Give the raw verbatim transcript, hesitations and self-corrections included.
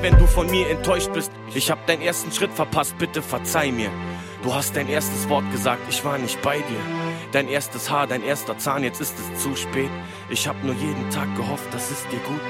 wenn du von mir enttäuscht bist. Ich hab deinen ersten Schritt verpasst, bitte verzeih mir. Du hast dein erstes Wort gesagt, ich war nicht bei dir. Dein erstes Haar, dein erster Zahn, jetzt ist es zu spät. Ich hab nur jeden Tag gehofft, dass es dir gut